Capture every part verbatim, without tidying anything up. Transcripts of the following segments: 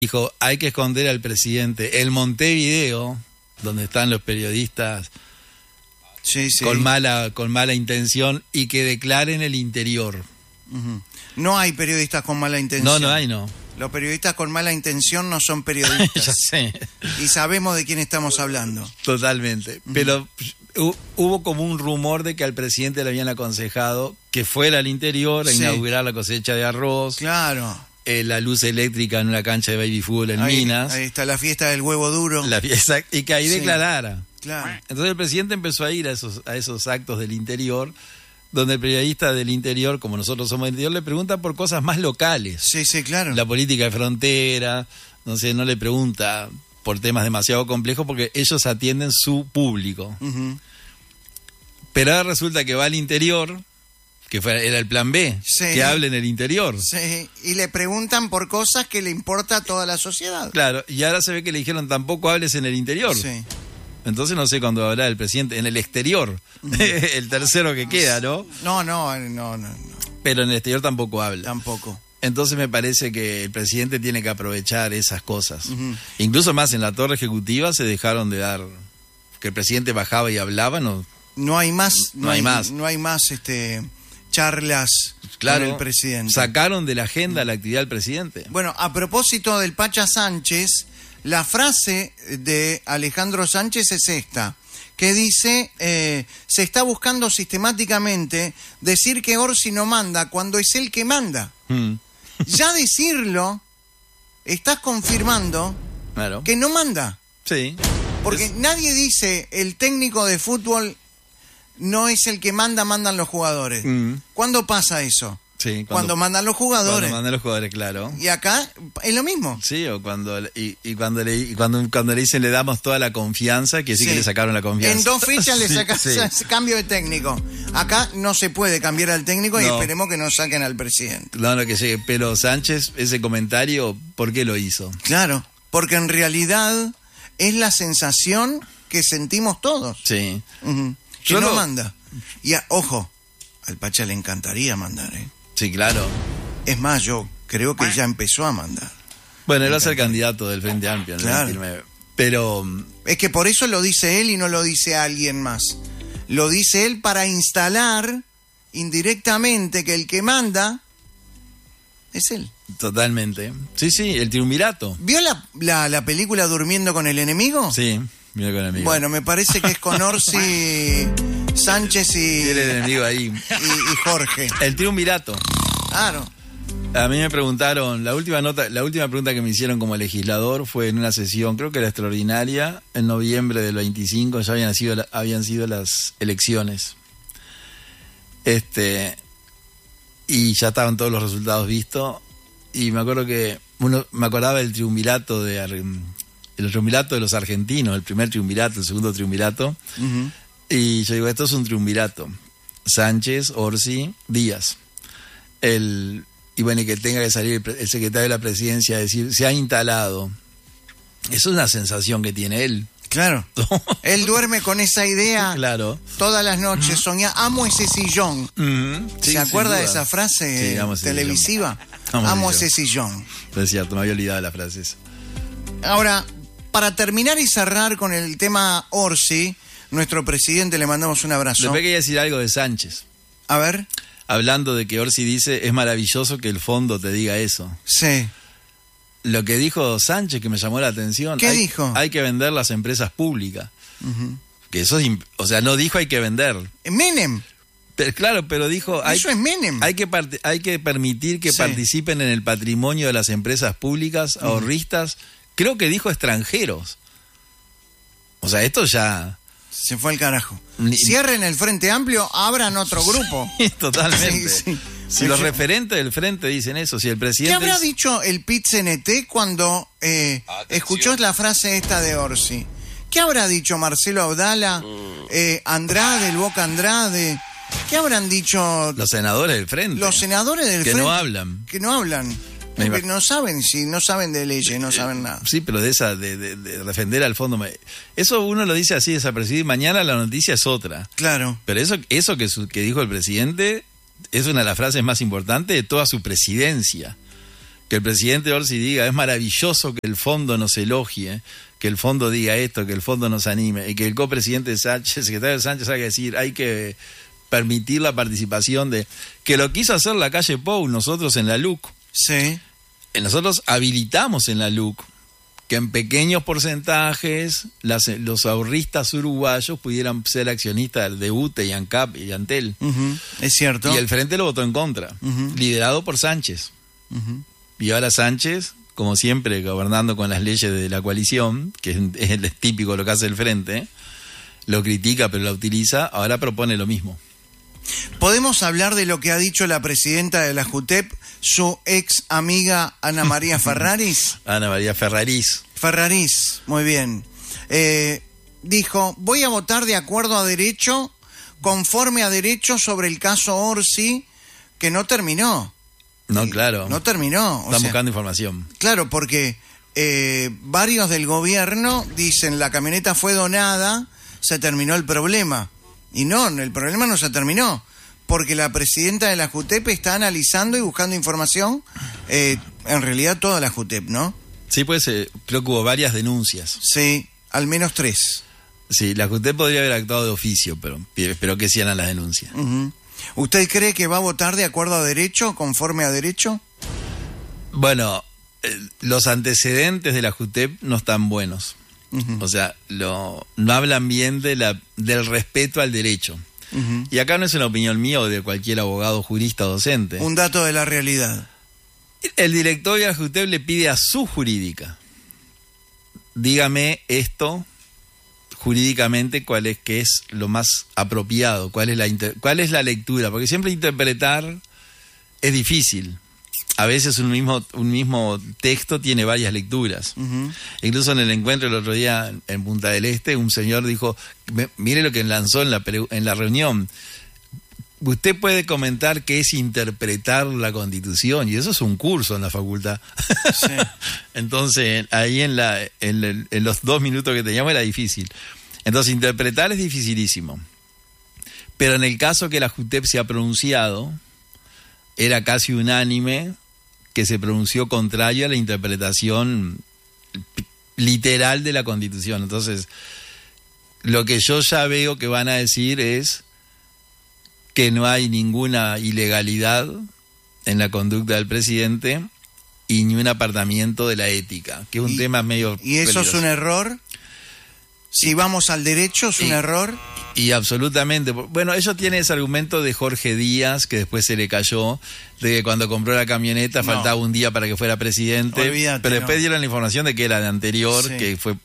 dijo, hay que esconder al presidente. El Montevideo, donde están los periodistas sí, sí. con mala, con mala intención, y que declaren el interior. Uh-huh. No hay periodistas con mala intención. No, no hay, no. Los periodistas con mala intención no son periodistas. Ya sé. Y sabemos de quién estamos hablando. Totalmente. Uh-huh. Pero hu- hubo como un rumor de que al presidente le habían aconsejado que fuera al interior a Sí. inaugurar la cosecha de arroz, Claro. eh, la luz eléctrica en una cancha de baby fútbol en Ahí, Minas, ahí está la fiesta del huevo duro. la fiesta, y que ahí Sí. declarara. Claro. Entonces el presidente empezó a ir a esos, a esos actos del interior, donde el periodista del interior, como nosotros somos del interior, le pregunta por cosas más locales. Sí, sí, claro. La política de frontera, no sé, no le pregunta por temas demasiado complejos porque ellos atienden su público. Uh-huh. Pero ahora resulta que va al interior, que fue, era el plan B, Sí. que hable en el interior. Sí, y le preguntan por cosas que le importa a toda la sociedad. Claro, y ahora se ve que le dijeron tampoco hables en el interior. Sí. Entonces no sé cuándo hablará el presidente en el exterior, el tercero que queda, ¿no? No, no, no, no, no, Pero en el exterior tampoco habla. tampoco. Entonces me parece que el presidente tiene que aprovechar esas cosas. Ujú. Incluso más en la torre ejecutiva se dejaron de dar, que el presidente bajaba y hablaba, no. No hay más, No hay más. no hay más, este, charlas Claro, con el presidente. sacaron de la agenda la actividad del presidente. Bueno, a propósito del Pacha Sánchez, la frase de Alejandro Sánchez es esta, que dice, eh, se está buscando sistemáticamente decir que Orsi no manda cuando es él que manda. Mm, Ya decirlo, estás confirmando claro. que no manda. Sí. Porque Es- nadie dice, el técnico de fútbol no es el que manda, mandan los jugadores. Mm, ¿Cuándo pasa eso? sí, Cuando, mandan los jugadores. Cuando mandan los jugadores, claro. Y acá es lo mismo. Sí, o cuando y, y cuando le y cuando, cuando le dicen le damos toda la confianza, quiere decir Sí. que le sacaron la confianza. En dos fechas le Sí, sacas sí. cambio de técnico. Acá no se puede cambiar al técnico y No. esperemos que no saquen al presidente. No, no que llegue. Pero Sánchez, ese comentario, ¿por qué lo hizo? Claro, porque en realidad es la sensación que sentimos todos. Sí. Ujú. Que Yo no lo- manda. Y a- ojo, al Pacha le encantaría mandar, ¿eh? Sí, claro. Es más, yo creo que ya empezó a mandar. Bueno, él va a ser candidato del Frente Amplio en el Claro. veintinueve. Pero Es que por eso lo dice él y no lo dice alguien más. Lo dice él para instalar indirectamente que el que manda es él. totalmente. Sí, sí, el triunvirato. ¿Vio la, la, la película Durmiendo con el enemigo? Sí, mira con el amigo. Bueno, me parece que es con Orsi, Sánchez y, Tiene el enemigo ahí. y, y Jorge. El triunvirato. Claro. A mí me preguntaron, la última nota, la última pregunta que me hicieron como legislador fue en una sesión, creo que era extraordinaria, en noviembre del veinticinco, ya habían sido la- habían sido las elecciones. Este y ya estaban todos los resultados vistos y me acuerdo que uno me acordaba del triunvirato de Ar- el triunvirato de los argentinos, el primer triunvirato, el segundo triunvirato, Ujú. y yo digo, esto es un triunvirato. Sánchez, Orsi, Díaz. El, y bueno, y que tenga que salir el, pre- el secretario de la presidencia a decir, se ha instalado. Eso es una sensación que tiene él. Claro. Él duerme con esa idea Claro. todas las noches, soña, amo ese sillón. Ujú. Sí, ¿Se acuerda sin de duda. esa frase Sí, amo ese televisiva? Amo Amo ese ese sillón. Pero es cierto, me había olvidado de la frase esa. Ahora, para terminar y cerrar con el tema Orsi, nuestro presidente, le mandamos un abrazo. Después quería decir algo de Sánchez. A ver, Hablando de que Orsi dice, es maravilloso que el fondo te diga eso. sí. Lo que dijo Sánchez que me llamó la atención. ¿Qué hay, dijo? Hay que vender las empresas públicas. Ujú. Que eso es, imp- o sea, no dijo hay que vender. Menem, Pero, claro, pero dijo hay, eso es Menem. hay que part- hay que permitir que Sí. participen en el patrimonio de las empresas públicas, ahorristas, creo que dijo extranjeros. O sea, esto ya Se fue al carajo. Ni- Cierren el Frente Amplio, abran otro grupo. totalmente. Sí, sí. Si los referentes del frente dicen eso, si el ¿Qué presidente habrá es- dicho el P I T C N T cuando eh, escuchó la frase esta de Orsi? ¿Qué habrá dicho Marcelo Abdala, eh, Andrade, el Boca Andrade? ¿Qué habrán dicho los senadores del frente los senadores del que Frente? no hablan. Que no hablan. Me Porque imag- no saben, si no saben de leyes, no saben nada. Sí, pero de esa, de, de- de defender al fondo. me- Eso uno lo dice así desapercibido. Mañana la noticia es otra. Claro. Pero eso, eso que, su- que dijo el presidente es una de las frases más importantes de toda su presidencia. que el presidente Orsi diga, es maravilloso que el fondo nos elogie, que el fondo diga esto, que el fondo nos anime, y que el copresidente Sánchez, secretario Sánchez, haga decir, hay que permitir la participación de... Que lo quiso hacer la calle Pou, nosotros en la L U C. Sí. Nosotros habilitamos en la L U C que en pequeños porcentajes las, los ahorristas uruguayos pudieran ser accionistas de U T E y ANCAP y Antel. Uh-huh. Es cierto. Y el Frente lo votó en contra, uh-huh. liderado por Sánchez. Uh-huh. Y ahora Sánchez, como siempre, gobernando con las leyes de la coalición, que es, es el típico lo que hace el Frente, lo critica pero la utiliza, ahora propone lo mismo. ¿Podemos hablar de lo que ha dicho la presidenta de la JUTEP, su ex amiga Ana María Ferraris? Ana María Ferraris. Ferraris, muy bien. Eh, dijo, voy a votar de acuerdo a derecho, conforme a derecho sobre el caso Orsi, que no terminó. No, claro. No terminó. Están buscando información. Claro, porque eh, varios del gobierno dicen la camioneta fue donada, se terminó el problema. Y no, el problema no se terminó, porque la presidenta de la JUTEP está analizando y buscando información, eh, en realidad toda la JUTEP, ¿no? Sí, pues eh, creo que hubo varias denuncias. Sí, al menos tres. Sí, la JUTEP podría haber actuado de oficio, pero espero que sean las denuncias. Uh-huh. ¿Usted cree que va a votar de acuerdo a derecho, conforme a derecho? Bueno, eh, los antecedentes de la JUTEP no están buenos. Uh-huh. O sea, lo, no hablan bien de la, del respeto al derecho. Uh-huh. Y acá no es una opinión mía o de cualquier abogado, jurista o docente. Un dato de la realidad. El directorio de la JUTEP le pide a su jurídica, dígame esto jurídicamente, cuál es que es lo más apropiado, cuál es la inter, cuál es la lectura, porque siempre interpretar es difícil. A veces un mismo un mismo texto tiene varias lecturas. Uh-huh. Incluso en el encuentro el otro día en Punta del Este, un señor dijo, mire lo que lanzó en la, en la reunión, usted puede comentar qué es interpretar la Constitución, y eso es un curso en la facultad. Sí. Entonces, ahí en, la, en, en los dos minutos que teníamos era difícil. Entonces, interpretar es dificilísimo. Pero en el caso que la JUTEP se ha pronunciado, era casi unánime que se pronunció contrario a la interpretación literal de la Constitución. Entonces, lo que yo ya veo que van a decir es que no hay ninguna ilegalidad en la conducta del presidente y ni un apartamiento de la ética, que es un y, tema medio ¿Y eso peligroso. Es un error? Si y, vamos al derecho, ¿es y, un error? Y, y absolutamente. Bueno, ellos tienen ese argumento de Jorge Díaz, que después se le cayó, de que cuando compró la camioneta no. faltaba un día para que fuera presidente. Olvídate, pero después no. dieron la información de que era de anterior, sí. que fue...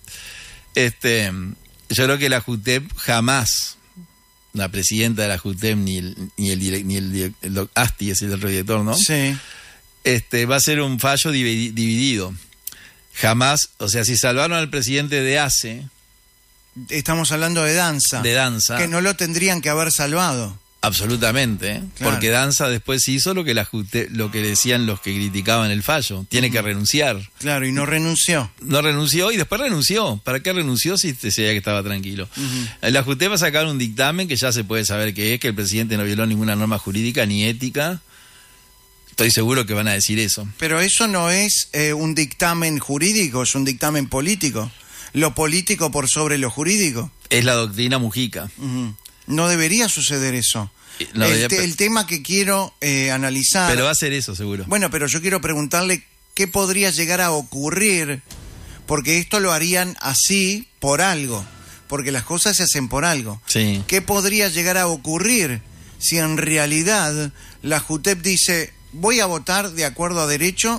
este Yo creo que la JUTEP jamás... la presidenta de la JUTEP, ni el, ni el, direct, ni el, el Asti es el otro director, ¿no? Sí. Este, va a ser un fallo dividido. Jamás, o sea, si salvaron al presidente de A C E... Estamos hablando de Danza. De Danza. Que no lo tendrían que haber salvado. Absolutamente, claro. Porque Danza después hizo lo que la JUTEP, lo que decían los que criticaban el fallo. Tiene uh-huh. que renunciar. Claro, y no renunció. No renunció y después renunció. ¿Para qué renunció si se veía que estaba tranquilo? Uh-huh. La JUTEP va a sacar un dictamen que ya se puede saber que es, que el presidente no violó ninguna norma jurídica ni ética. Estoy seguro que van a decir eso. Pero eso no es eh, un dictamen jurídico, es un dictamen político. Lo político por sobre lo jurídico. Es la doctrina Mujica. Uh-huh. No debería suceder eso. No, el, te, el tema que quiero eh, analizar... Pero va a ser eso, seguro. Bueno, pero yo quiero preguntarle qué podría llegar a ocurrir, porque esto lo harían así por algo, porque las cosas se hacen por algo. Sí. ¿Qué podría llegar a ocurrir si en realidad la JUTEP dice, voy a votar de acuerdo a derecho,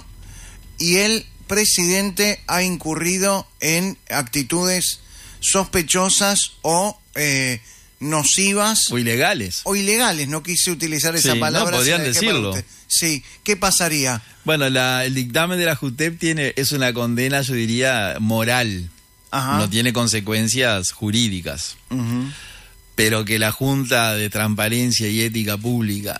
y el presidente ha incurrido en actitudes sospechosas o... Eh, nocivas o ilegales o ilegales, no quise utilizar esa sí, palabra. No, podrían decirlo. Sí, ¿qué pasaría? Bueno, la, el dictamen de la JUTEP tiene, es una condena, yo diría, moral. Ajá. No tiene consecuencias jurídicas. Uh-huh. Pero que la Junta de Transparencia y Ética Pública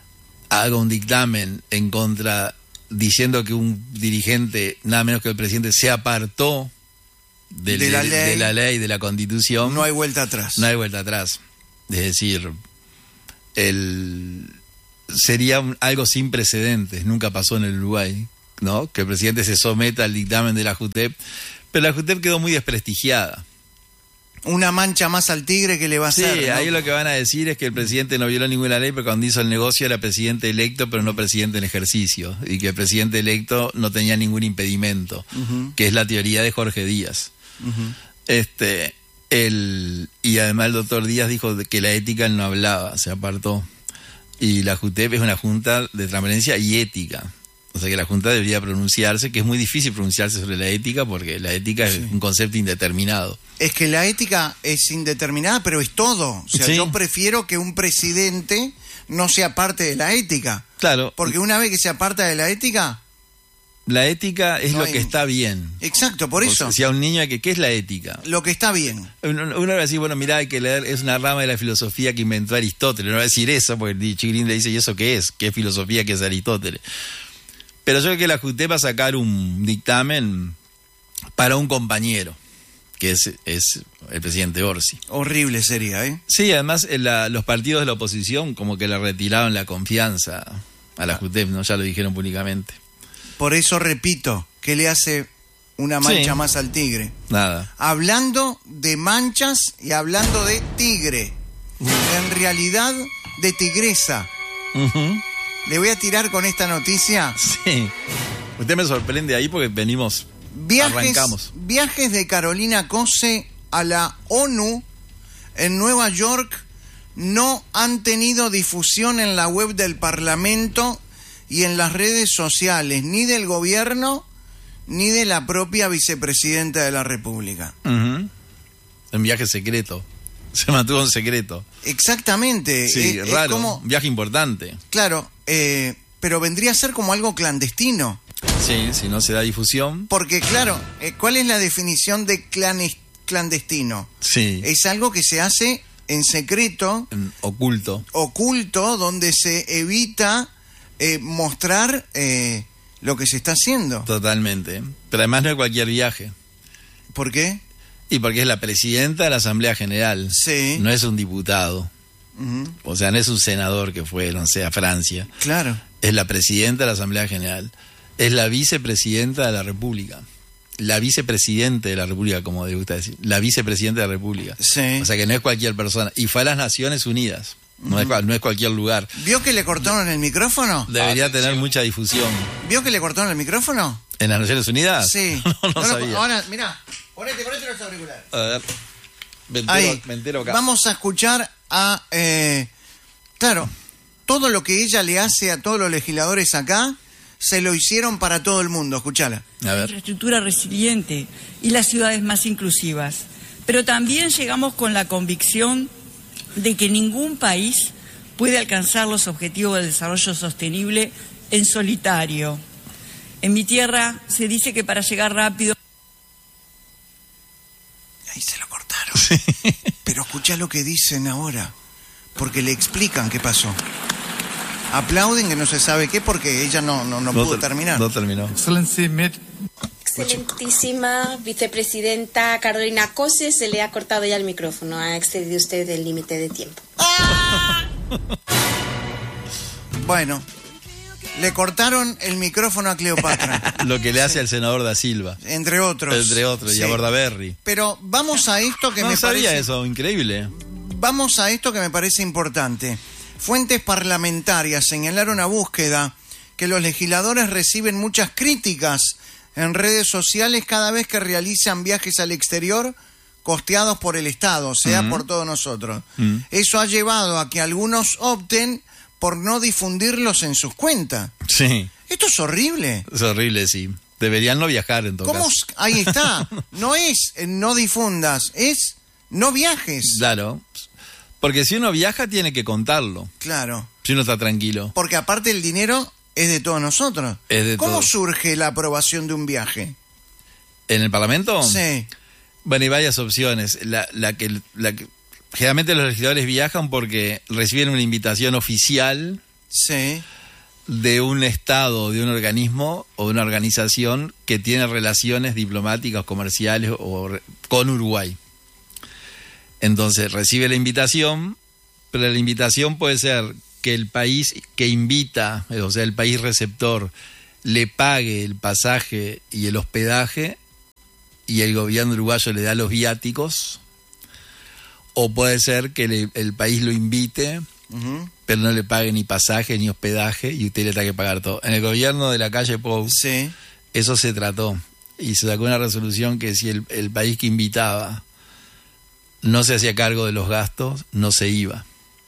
haga un dictamen en contra, diciendo que un dirigente, nada menos que el presidente, se apartó Del, de, la de, ley, de la ley, de la Constitución. No hay vuelta atrás. No hay vuelta atrás. Es decir, el, sería un, algo sin precedentes. Nunca pasó en el Uruguay. ¿no? Que el presidente se someta al dictamen de la JUTEP, pero la JUTEP quedó muy desprestigiada. Una mancha más al tigre que le va a Sí, hacer, ¿no? ahí lo que van a decir es que el presidente no violó ninguna ley, pero cuando hizo el negocio era presidente electo, pero no presidente en ejercicio, y que el presidente electo no tenía ningún impedimento, uh-huh. que es la teoría de Jorge Díaz. Uh-huh. Este, el, y además el doctor Díaz dijo que la ética él no hablaba, se apartó. Y la JUTEP es una junta de transparencia y ética. O sea que la Junta debería pronunciarse, que es muy difícil pronunciarse sobre la ética, porque la ética sí. es un concepto indeterminado. Es que la ética es indeterminada, pero es todo. O sea, sí. yo prefiero que un presidente no sea parte de la ética. Claro. Porque una vez que se aparta de la ética... La ética es no lo hay... que está bien. Exacto, por eso. O sea, si a un niño, que, ¿qué es la ética? Lo que está bien. Uno, uno va a decir, bueno, mirá, hay que leer, es una rama de la filosofía que inventó Aristóteles. No va a decir eso, porque el chiquilín le dice, ¿y eso qué es? ¿Qué es filosofía? ¿Qué es Aristóteles? Pero yo creo que la JUTEP va a sacar un dictamen para un compañero, que es, es el presidente Orsi. Horrible sería, ¿eh? Sí, además la, los partidos de la oposición como que le retiraron la confianza a la JUTEP, ¿no? Ya lo dijeron públicamente. Por eso repito, ¿qué le hace una mancha sí. más al tigre? Nada. Hablando de manchas y hablando de tigre. Uh. En realidad, de tigresa. Uh-huh. Le voy a tirar con esta noticia. Sí. Usted me sorprende ahí porque venimos, viajes, arrancamos. Viajes de Carolina Cose a la ONU en Nueva York no han tenido difusión en la web del Parlamento y en las redes sociales, ni del gobierno, ni de la propia vicepresidenta de la República. Uh-huh. Un viaje secreto. Se mantuvo en secreto. Exactamente. Sí, es, raro. Es como, un viaje importante. Claro, eh, pero vendría a ser como algo clandestino. Sí, si no se da difusión. Porque, claro, eh, ¿cuál es la definición de clanes, clandestino? Sí. Es algo que se hace en secreto. En oculto. Oculto, donde se evita eh, mostrar eh, lo que se está haciendo. Totalmente. Pero además no es cualquier viaje. ¿Por qué? Y porque es la presidenta de la Asamblea General. Sí. No es un diputado. Uh-huh. O sea, no es un senador que fue, no sé, a Francia. Claro. Es la presidenta de la Asamblea General. Es la vicepresidenta de la República. La vicepresidente de la República, como le gusta decir. La vicepresidenta de la República. Sí. O sea que no es cualquier persona. Y fue a las Naciones Unidas. No, uh-huh. es, no es cualquier lugar. ¿Vio que le cortaron el micrófono? Debería ah, tener sí. mucha difusión. ¿Vio que le cortaron el micrófono? ¿En las Naciones Unidas? Sí. no, no, no sabía. Lo, ahora, mirá. Ponete, ponete los auriculares. A ver. Me entero, Ahí, me entero acá. Vamos a escuchar a... Eh, claro, todo lo que ella le hace a todos los legisladores acá, se lo hicieron para todo el mundo. Escuchala. A ver. La infraestructura resiliente y las ciudades más inclusivas. Pero también llegamos con la convicción de que ningún país puede alcanzar los objetivos del desarrollo sostenible en solitario. En mi tierra se dice que para llegar rápido... Ahí se lo cortaron. Sí. Pero escuchá lo que dicen ahora, porque le explican qué pasó. Aplauden que no se sabe qué porque ella no, no, no, no pudo ter terminar. No terminó. Excelentísima vicepresidenta Carolina Cose, se le ha cortado ya el micrófono. Ha excedido usted el límite de tiempo. ¡Ah! Bueno, le cortaron el micrófono a Cleopatra. Lo que le hace sí. al senador Da Silva. Entre otros. Entre otros, sí. y a Bordaberry. Pero vamos a esto que no me sabía parece... eso, increíble. Vamos a esto que me parece importante. Fuentes parlamentarias señalaron a Búsqueda que los legisladores reciben muchas críticas en redes sociales cada vez que realizan viajes al exterior costeados por el Estado, o sea, uh-huh. por todos nosotros. Uh-huh. Eso ha llevado a que algunos opten por no difundirlos en sus cuentas. Sí. Esto es horrible. Es horrible, sí. Deberían no viajar en todo ¿Cómo? caso. Ahí está. No es no difundas, es no viajes. Claro. Porque si uno viaja tiene que contarlo. Claro. Si uno está tranquilo. Porque aparte el dinero es de todos nosotros. Es de ¿Cómo todos. surge la aprobación de un viaje? ¿En el Parlamento? Sí. Bueno, hay varias opciones. La, la que, la que generalmente los legisladores viajan porque reciben una invitación oficial. Sí. De un estado, de un organismo o de una organización que tiene relaciones diplomáticas, comerciales o con Uruguay. Entonces recibe la invitación, pero la invitación puede ser que el país que invita, o sea, el país receptor, le pague el pasaje y el hospedaje y el gobierno uruguayo le da los viáticos, o puede ser que le, el país lo invite, uh-huh. pero no le pague ni pasaje ni hospedaje y usted le tenga que pagar todo. En el gobierno de la calle Pou, sí. eso se trató y se sacó una resolución que si el, el país que invitaba no se hacía cargo de los gastos, no se iba.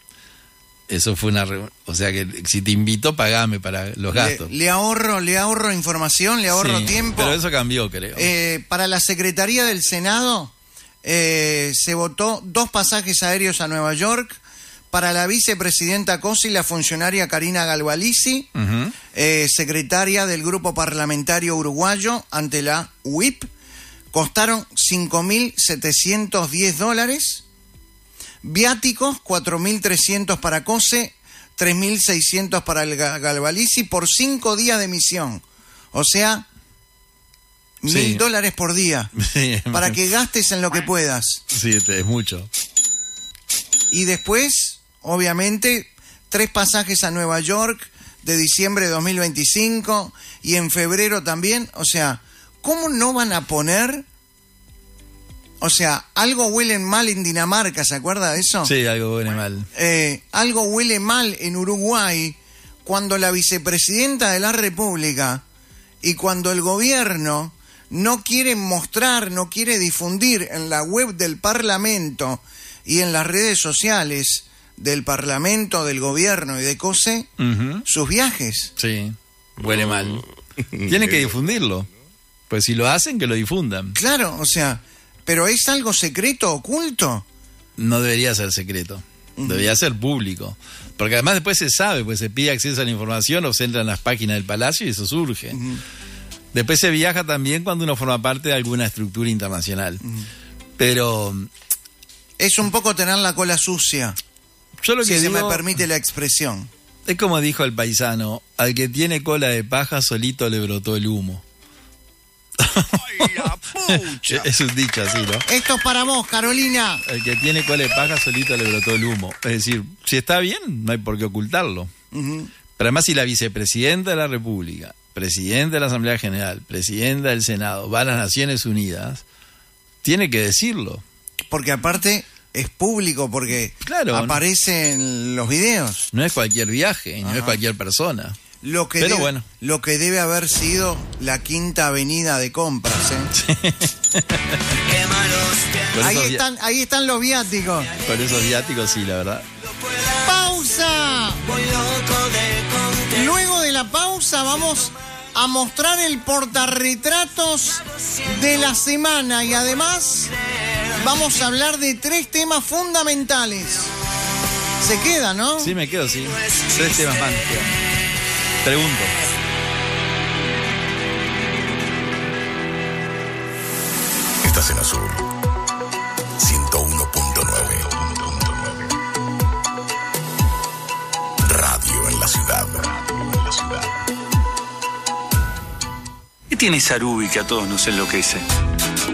Eso fue una... O sea que si te invito, pagame para los gastos. Le, le ahorro le ahorro información, le ahorro sí, tiempo. Pero eso cambió, creo. Eh, para la Secretaría del Senado eh, se votó dos pasajes aéreos a Nueva York. Para la vicepresidenta Cosi, la funcionaria Karina Galvalici, uh-huh. eh, secretaria del Grupo Parlamentario Uruguayo ante la U I P, costaron cinco mil setecientos diez dólares. Viáticos, cuatro mil trescientos para Cose, tres mil seiscientos para el Galvalici por cinco días de misión. O sea, mil sí. dólares por día. Sí, para que gastes en lo que puedas. Sí, es mucho. Y después, obviamente, tres pasajes a Nueva York de diciembre de dos mil veinticinco y en febrero también. O sea, ¿cómo no van a poner... O sea, algo huele mal en Dinamarca, ¿se acuerda de eso? Sí, algo huele mal. Eh, algo huele mal en Uruguay cuando la vicepresidenta de la República y cuando el gobierno no quiere mostrar, no quiere difundir en la web del Parlamento y en las redes sociales del Parlamento, del gobierno y de COSE, uh-huh. sus viajes. Sí, huele mal. Tienen que difundirlo. Pues si lo hacen, que lo difundan. Claro, o sea... ¿Pero es algo secreto, oculto? No debería ser secreto, uh-huh. debería ser público. Porque además después se sabe, pues se pide acceso a la información o se entra en las páginas del Palacio y eso surge. Uh-huh. Después se viaja también cuando uno forma parte de alguna estructura internacional. Uh-huh. Pero... Es un poco tener la cola sucia, yo lo que si digo, se me permite la expresión. Es como dijo el paisano, al que tiene cola de paja solito le brotó el humo. ¡Ay, la pucha! Es un dicho así, ¿no? Esto es para vos, Carolina. El que tiene cola de paja solito le brotó el humo. Es decir, si está bien, no hay por qué ocultarlo. Uh-huh. Pero además, si la vicepresidenta de la República, presidenta de la Asamblea General, presidenta del Senado, va a las Naciones Unidas, tiene que decirlo. Porque aparte es público, porque claro, aparece en los videos. No es cualquier viaje, no Ajá. es cualquier persona. Lo que, Pero debe, bueno. lo que debe haber sido la Quinta Avenida de compras, ¿eh? Sí. ahí, esos están, ahí están los viáticos. Con esos viáticos, sí, la verdad. ¡Pausa! Luego de la pausa vamos a mostrar el portarretratos de la semana y además vamos a hablar de tres temas fundamentales. Se queda, ¿no? Sí, me quedo, sí. Tres temas más. Pregunto. Estás en Azul ciento uno punto nueve. Radio en la ciudad. ¿Qué tiene Sarubi que a todos nos enloquece?